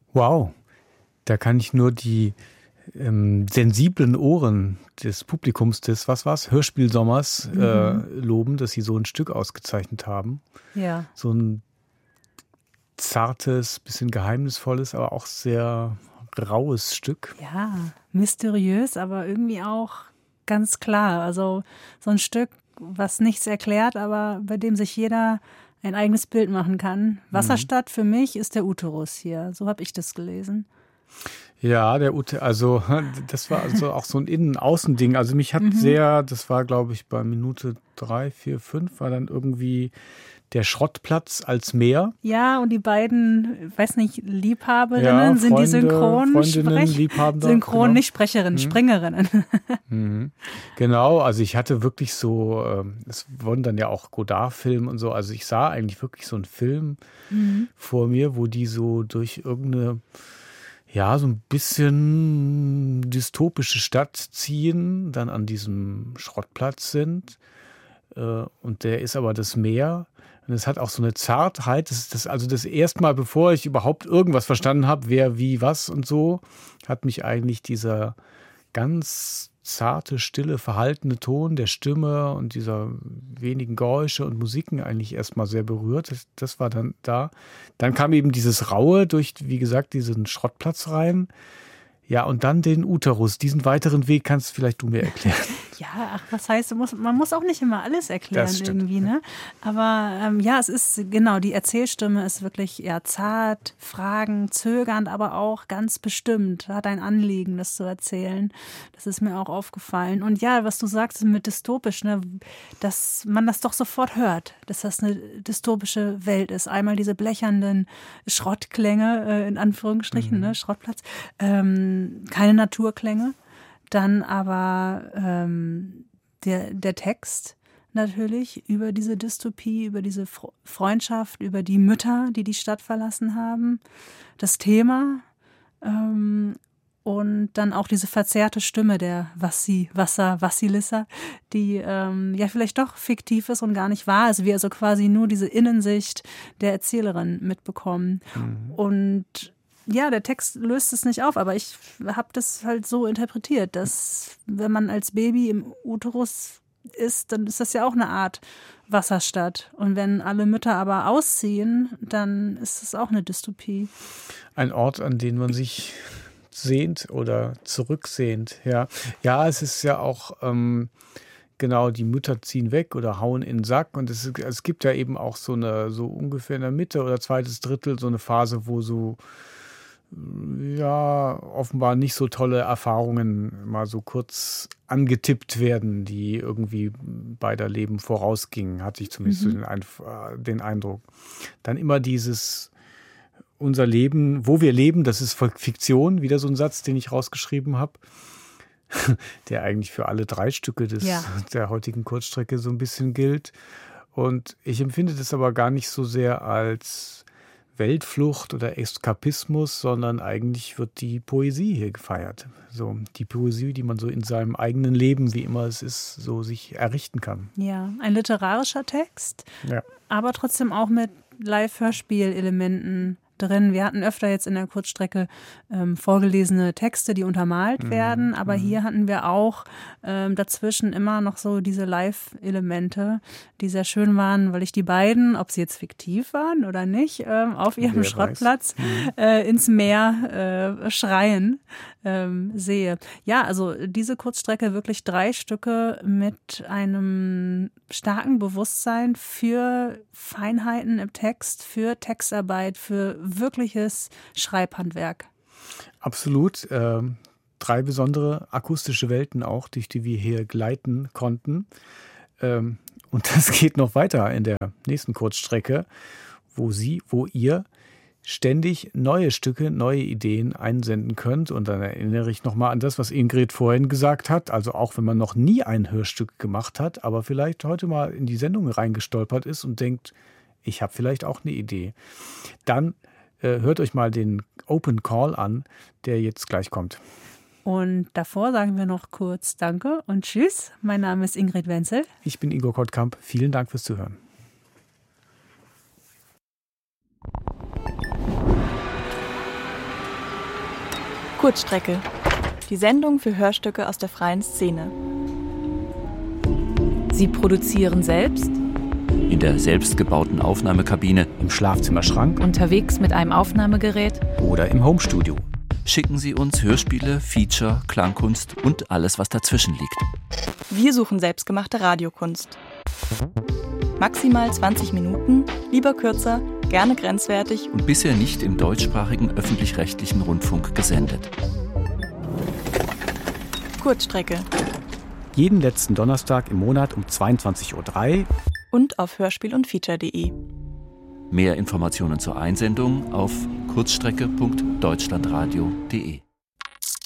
Wow, da kann ich nur die sensiblen Ohren des Publikums des, was war's, Hörspielsommers loben, dass sie so ein Stück ausgezeichnet haben. Ja. So ein zartes, bisschen geheimnisvolles, aber auch sehr raues Stück. Ja, mysteriös, aber irgendwie auch ganz klar. Also so ein Stück, was nichts erklärt, aber bei dem sich jeder ein eigenes Bild machen kann. Wasserstadt für mich ist der Uterus hier. So habe ich das gelesen. Ja, also das war also auch so ein Innen-Außen-Ding. Also mich hat sehr, das war glaube ich bei Minute 3, 4, 5, war dann irgendwie der Schrottplatz als Meer. Ja, und die beiden, weiß nicht, Liebhaberinnen sind die Freundinnen, Liebhaber. Synchron, genau. nicht Sprecherinnen, Springerinnen. Genau, also ich hatte wirklich so, es wurden dann ja auch Godard-Filme und so, also ich sah eigentlich wirklich so einen Film vor mir, wo die so durch irgendeine, ja, so ein bisschen dystopische Stadt ziehen, dann an diesem Schrottplatz sind und der ist aber das Meer. Und es hat auch so eine Zartheit. Also das erste Mal, bevor ich überhaupt irgendwas verstanden habe, wer, wie, was und so, hat mich eigentlich dieser ganz zarte, stille, verhaltene Ton der Stimme und dieser wenigen Geräusche und Musiken eigentlich erstmal sehr berührt. Das war dann da. Dann kam eben dieses Raue durch, wie gesagt, diesen Schrottplatz rein. Ja, und dann den Uterus. Diesen weiteren Weg kannst vielleicht du mir erklären. Ja, ach, was heißt, man muss auch nicht immer alles erklären irgendwie, ne? Aber ja, es ist, genau, die Erzählstimme ist wirklich eher zart, fragend, zögernd, aber auch ganz bestimmt. Hat ein Anliegen, das zu erzählen. Das ist mir auch aufgefallen. Und ja, was du sagst mit dystopisch, ne, dass man das doch sofort hört, dass das eine dystopische Welt ist. Einmal diese blechernden Schrottklänge, in Anführungsstrichen, ne, Schrottplatz, keine Naturklänge. Dann aber der Text natürlich über diese Dystopie, über diese Freundschaft, über die Mütter, die die Stadt verlassen haben. Das Thema und dann auch diese verzerrte Stimme der Vassilissa, die ja vielleicht doch fiktiv ist und gar nicht wahr ist. Wir also quasi nur diese Innensicht der Erzählerin mitbekommen. Und ja, der Text löst es nicht auf, aber ich habe das halt so interpretiert, dass wenn man als Baby im Uterus ist, dann ist das ja auch eine Art Wasserstadt. Und wenn alle Mütter aber ausziehen, dann ist das auch eine Dystopie. Ein Ort, an den man sich sehnt oder zurücksehnt. Ja, ja, es ist ja auch genau, die Mütter ziehen weg oder hauen in den Sack. Und es gibt ja eben auch so ungefähr in der Mitte oder zweites Drittel so eine Phase, wo so ja, offenbar nicht so tolle Erfahrungen mal so kurz angetippt werden, die irgendwie beider Leben vorausgingen, hatte ich zumindest so den Eindruck. Dann immer dieses, unser Leben, wo wir leben, das ist Fiktion, wieder so ein Satz, den ich rausgeschrieben habe, der eigentlich für alle 3 Stücke der heutigen Kurzstrecke so ein bisschen gilt. Und ich empfinde das aber gar nicht so sehr als Weltflucht oder Eskapismus, sondern eigentlich wird die Poesie hier gefeiert. So die Poesie, die man so in seinem eigenen Leben, wie immer es ist, so sich errichten kann. Ja, ein literarischer Text, aber trotzdem auch mit Live-Hörspiel-Elementen drin. Wir hatten öfter jetzt in der Kurzstrecke vorgelesene Texte, die untermalt werden, aber hier hatten wir auch dazwischen immer noch so diese Live-Elemente, die sehr schön waren, weil ich die beiden, ob sie jetzt fiktiv waren oder nicht, auf ihrem Schrottplatz ins Meer schreien sehe. Ja, also diese Kurzstrecke wirklich 3 Stücke mit einem starken Bewusstsein für Feinheiten im Text, für Textarbeit, für wirkliches Schreibhandwerk. Absolut. 3 besondere akustische Welten auch, durch die wir hier gleiten konnten. Und das geht noch weiter in der nächsten Kurzstrecke, wo ihr ständig neue Stücke, neue Ideen einsenden könnt. Und dann erinnere ich nochmal an das, was Ingrid vorhin gesagt hat. Also auch wenn man noch nie ein Hörstück gemacht hat, aber vielleicht heute mal in die Sendung reingestolpert ist und denkt, ich habe vielleicht auch eine Idee. Dann hört euch mal den Open Call an, der jetzt gleich kommt. Und davor sagen wir noch kurz Danke und Tschüss. Mein Name ist Ingrid Wenzel. Ich bin Ingo Kottkamp. Vielen Dank fürs Zuhören. Kurzstrecke. Die Sendung für Hörstücke aus der freien Szene. Sie produzieren selbst, in der selbstgebauten Aufnahmekabine, im Schlafzimmerschrank, unterwegs mit einem Aufnahmegerät oder im Homestudio. Schicken Sie uns Hörspiele, Feature, Klangkunst und alles, was dazwischen liegt. Wir suchen selbstgemachte Radiokunst. Maximal 20 Minuten, lieber kürzer, gerne grenzwertig und bisher nicht im deutschsprachigen öffentlich-rechtlichen Rundfunk gesendet. Kurzstrecke. Jeden letzten Donnerstag im Monat um 22:03 Uhr und auf hörspiel-und-feature.de. Mehr Informationen zur Einsendung auf kurzstrecke.deutschlandradio.de.